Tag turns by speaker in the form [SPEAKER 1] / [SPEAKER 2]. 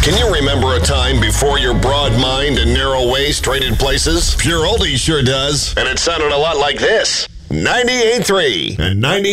[SPEAKER 1] Can you remember a time before your broad mind and narrow waist traded places? Pure Oldie sure does. And it sounded a lot like this. 98.3 and 90.